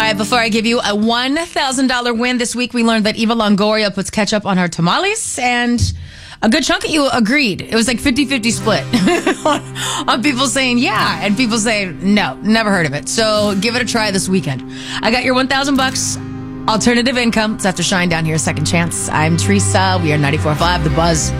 right, before I give you a $1,000 win this week, we learned that Eva Longoria puts ketchup on her tamales, and a good chunk of you agreed. It was like 50-50 split on people saying yeah and people saying no, never heard of it. So give it a try this weekend. I got your $1,000 alternative income. It's after Shine down here, Second Chance. I'm Teresa. We are 94.5 The Buzz.